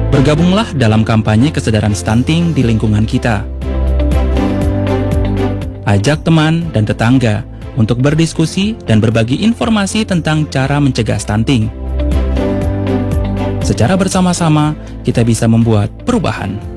Bergabunglah dalam kampanye kesadaran stunting di lingkungan kita. Ajak teman dan tetangga untuk berdiskusi dan berbagi informasi tentang cara mencegah stunting. Secara bersama-sama, kita bisa membuat perubahan.